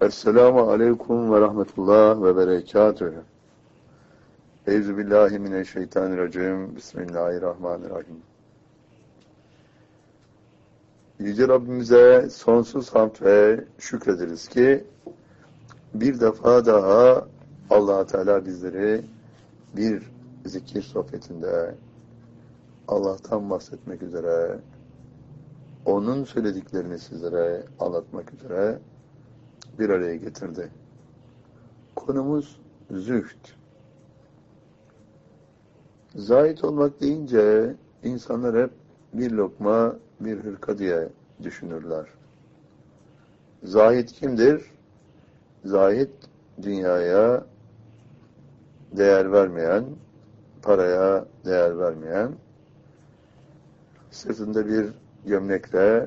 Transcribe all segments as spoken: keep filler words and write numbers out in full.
Esselamu aleyküm ve rahmetullah ve berekatühü. Euzubillahimineşşeytanirracim. Bismillahirrahmanirrahim. Yüce Rabbimize sonsuz hamd ve şükrederiz ki bir defa daha Allah Teala bizleri bir zikir sohbetinde Allah'tan bahsetmek üzere, onun söylediklerini sizlere anlatmak üzere bir araya getirdi. Konumuz zühd. Zahid olmak deyince insanlar hep bir lokma, bir hırka diye düşünürler. Zahid kimdir? Zahid, dünyaya değer vermeyen, paraya değer vermeyen, sırtında bir gömlekle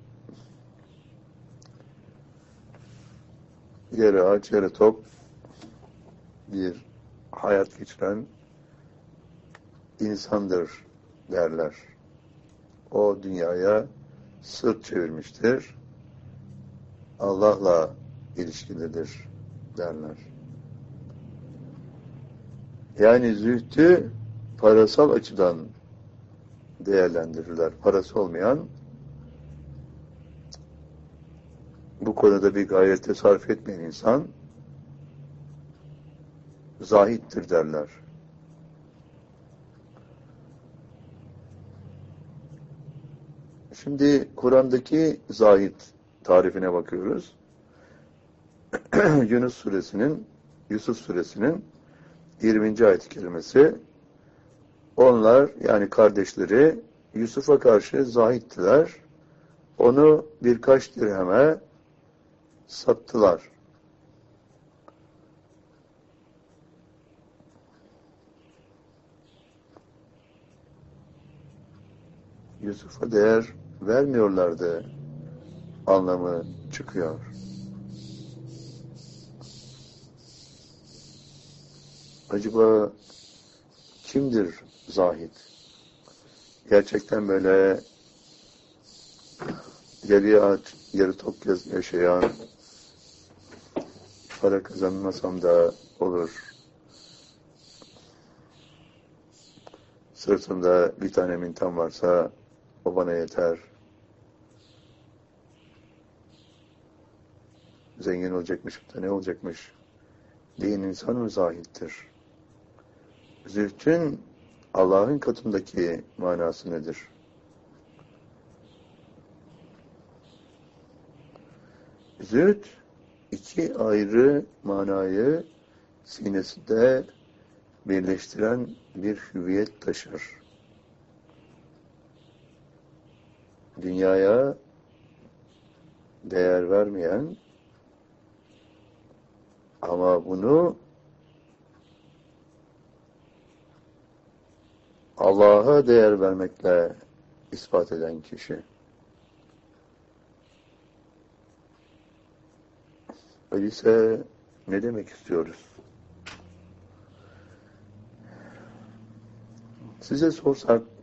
yarı aç, yarı tok bir hayat geçiren insandır derler. O dünyaya sırt çevirmiştir. Allah'la ilişkilidir derler. Yani zühdü parasal açıdan değerlendirirler. Parası olmayan, bu konuda bir gayrete sarf etmeyen insan zahittir derler. Şimdi Kur'an'daki zahid tarifine bakıyoruz. Yunus suresinin, Yusuf suresinin yirminci ayet-i kerimesi. Onlar, yani kardeşleri, Yusuf'a karşı zahittiler. Onu birkaç dirheme sattılar. Yusuf'a değer vermiyorlardı anlamı çıkıyor. Acaba kimdir zahid? Gerçekten böyle yarı aç, yarı tok yaşayan, para kazanmasam da olur, sırtımda bir tane mintam varsa o bana yeter, zengin olacakmış, bir tane olacakmış diyen insan mı zahittir? Zühdün Allah'ın katındaki manası nedir? Zühd iki ayrı manayı sinesinde birleştiren bir hüviyet taşır. Dünyaya değer vermeyen ama bunu Allah'a değer vermekle ispat eden kişi. Öyleyse ne demek istiyoruz? Size sorsak